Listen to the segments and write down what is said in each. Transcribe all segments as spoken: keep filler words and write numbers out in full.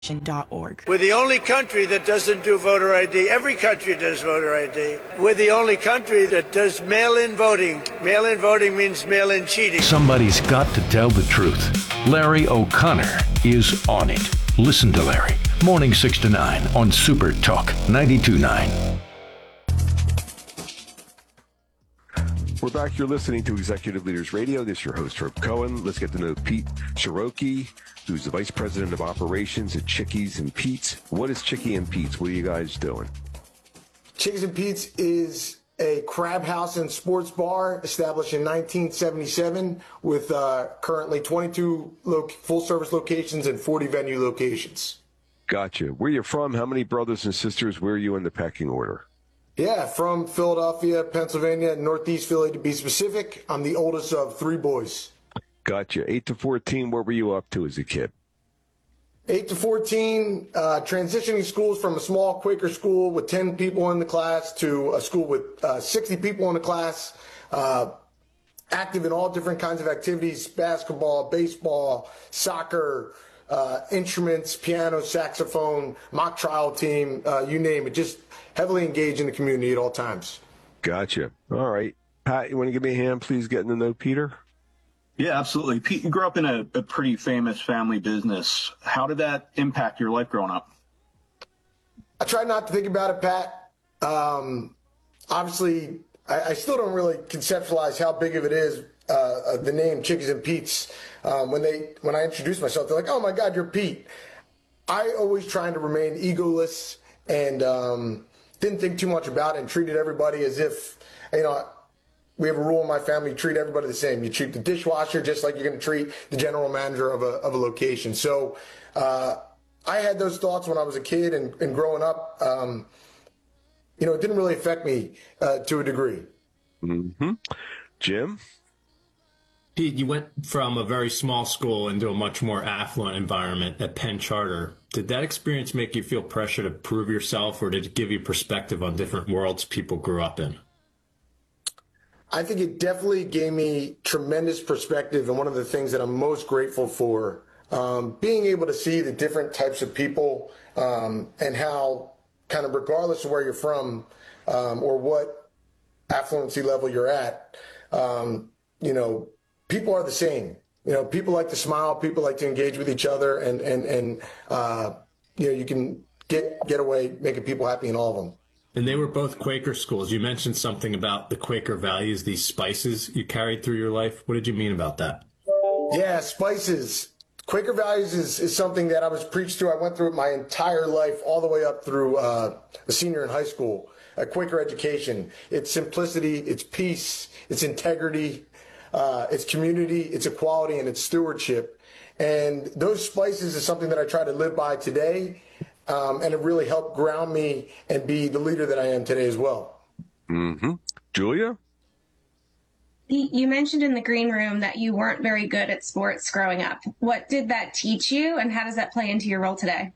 dot org. We're the only country that doesn't do voter I D. Every country does voter I D. We're the only country that does mail-in voting. Mail-in voting means mail-in cheating. Somebody's got to tell the truth. Larry O'Connor is on it. Listen to Larry. Morning six to nine on Super Talk ninety-two point nine. We're back. You're listening to Executive Leaders Radio. This is your host, Herb Cohen. Let's get to know Pete Cherokee, who's the Vice President of Operations at Chickies and Pete's. What is Chickie and Pete's? What are you guys doing? Chickies and Pete's is a crab house and sports bar established in nineteen seventy-seven with uh, currently twenty-two lo- full-service locations and forty venue locations. Gotcha. Where are you from? How many brothers and sisters? Where are you in the pecking order? Yeah, from Philadelphia, Pennsylvania, Northeast Philly to be specific. I'm the oldest of three boys. Gotcha. eight to fourteen, what were you up to as a kid? eight to fourteen, uh, transitioning schools from a small Quaker school with ten people in the class to a school with uh, sixty people in the class, uh, active in all different kinds of activities, basketball, baseball, soccer, uh, instruments, piano, saxophone, mock trial team, uh, you name it, just heavily engaged in the community at all times. Gotcha. All right. Pat, you want to give me a hand, please, getting to know Peter? Yeah, absolutely. Pete, you grew up in a, a pretty famous family business. How did that impact your life growing up? I try not to think about it, Pat. Um, obviously, I, I still don't really conceptualize how big of it is, uh, the name Chickies and Pete's. Um, when they when I introduce myself, they're like, oh, my God, you're Pete. I always trying to remain egoless and um, didn't think too much about it and treated everybody as if, you know, we have a rule in my family, you treat everybody the same. You treat the dishwasher just like you're going to treat the general manager of a, of a location. So uh, I had those thoughts when I was a kid and, and growing up. Um, you know, it didn't really affect me uh, to a degree. Mm-hmm. Jim? Pete, you went from a very small school into a much more affluent environment at Penn Charter. Did that experience make you feel pressure to prove yourself, or did it give you perspective on different worlds people grew up in? I think it definitely gave me tremendous perspective, and one of the things that I'm most grateful for, um, being able to see the different types of people um, and how, kind of regardless of where you're from um, or what affluency level you're at, um, you know, people are the same. You know, people like to smile, people like to engage with each other, and and and uh, you know, you can get get away making people happy in all of them. And they were both Quaker schools. You mentioned something about the Quaker values, these spices you carried through your life. What did you mean about that? Yeah, spices. Quaker values is, is something that I was preached to. I went through it my entire life, all the way up through uh, a senior in high school. A Quaker education. It's simplicity, it's peace, it's integrity, uh, it's community, it's equality, and it's stewardship. And those spices is something that I try to live by today. Um, and it really helped ground me and be the leader that I am today as well. Mm-hmm. Julia? You mentioned in the green room that you weren't very good at sports growing up. What did that teach you, and how does that play into your role today?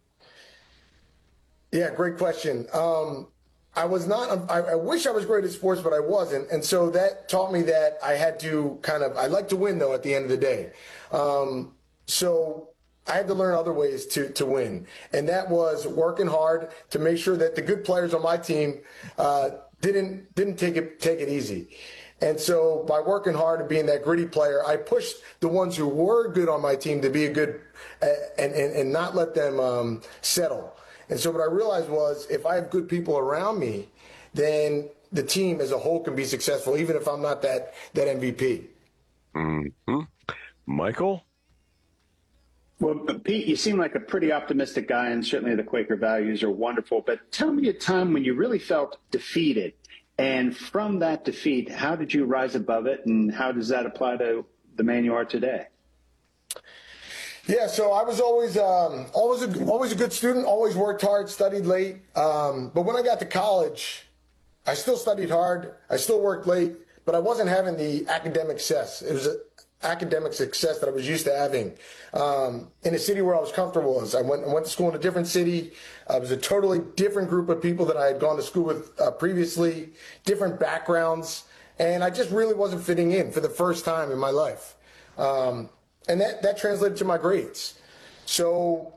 Yeah, great question. Um, I was not, I, I wish I was great at sports, but I wasn't. And so that taught me that I had to kind of, I like to win, though, at the end of the day. Um, so I had to learn other ways to, to win. And that was working hard to make sure that the good players on my team uh, didn't didn't take it take it easy. And so by working hard and being that gritty player, I pushed the ones who were good on my team to be a good uh, and, and, and not let them um, settle. And so what I realized was if I have good people around me, then the team as a whole can be successful, even if I'm not that, that M V P. Mm-hmm. Michael? Well, Pete, you seem like a pretty optimistic guy, and certainly the Quaker values are wonderful. But tell me a time when you really felt defeated. And from that defeat, how did you rise above it, and how does that apply to the man you are today? Yeah, so I was always um, always a, always a good student, always worked hard, studied late. Um, but when I got to college, I still studied hard, I still worked late, but I wasn't having the academic success. It was a academic success that I was used to having um, in a city where I was comfortable with. I went, I went to school in a different city. Uh, it was a totally different group of people that I had gone to school with uh, previously, different backgrounds, and I just really wasn't fitting in for the first time in my life. Um, and that, that translated to my grades. So